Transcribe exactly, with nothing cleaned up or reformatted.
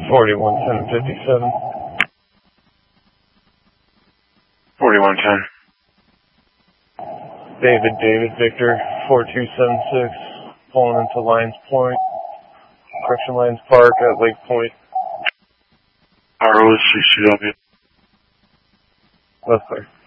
forty-one ten fifty-seven. forty-one ten. David, David, Victor, four two seven six, pulling into Lions Point, Correction Lions Park at Lake Point. R O is C C W. That's clear.